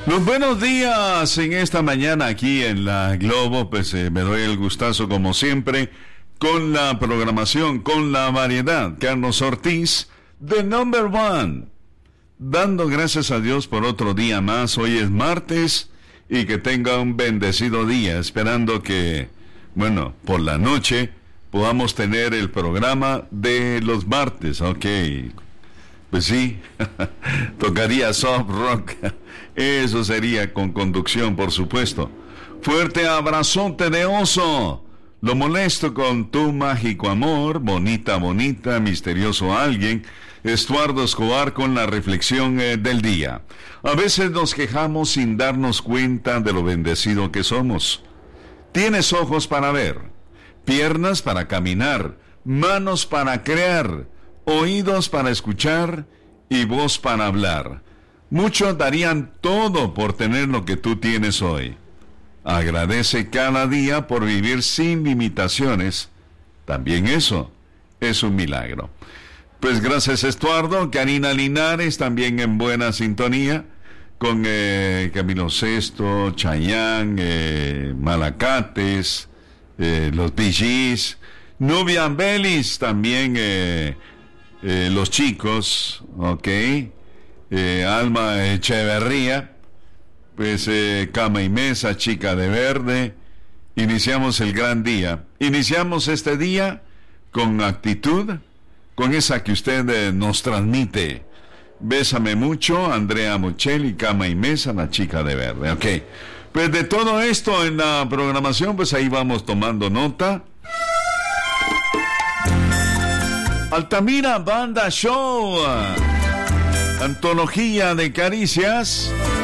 Los buenos días en esta mañana aquí en la Globo, pues me doy el gustazo como siempre con la programación, con la variedad. Carlos Ortiz, The Number One, dando gracias a Dios por otro día más. Hoy es martes y que tenga un bendecido día, esperando que, bueno, por la noche podamos tener el programa de los martes, ok. Pues sí, tocaría soft rock, eso sería con conducción, por supuesto. Fuerte abrazote de oso, lo molesto con tu mágico amor, bonita, bonita, misterioso alguien. Estuardo Escobar con la reflexión del día. A veces nos quejamos sin darnos cuenta de lo bendecido que somos. Tienes ojos para ver, piernas para caminar, manos para crear, oídos para escuchar y voz para hablar. Muchos darían todo por tener lo que tú tienes hoy. Agradece cada día por vivir sin limitaciones. También eso es un milagro. Pues gracias, Estuardo. Karina Linares también en buena sintonía con Camilo Sesto, Chayanne, Malacates, los Bee Gees, Nubia Belis también, los chicos, ok, Alma Echeverría, pues Cama y Mesa, Chica de Verde. Iniciamos el gran día, iniciamos este día con actitud, con esa que usted nos transmite. Bésame mucho, Andrea Mocelli, Cama y Mesa, la Chica de Verde, ok. Pues de todo esto en la programación, pues ahí vamos tomando nota. Altamira Banda Show, antología de caricias.